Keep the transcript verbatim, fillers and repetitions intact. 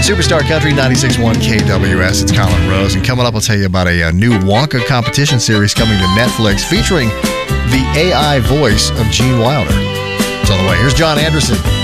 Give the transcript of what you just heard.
Superstar Country ninety-six point one K W S. It's Colin Rose. And coming up, I'll tell you about a, a new Wonka competition series coming to Netflix featuring the A I voice of Gene Wilder. It's on the way. Here's John Anderson.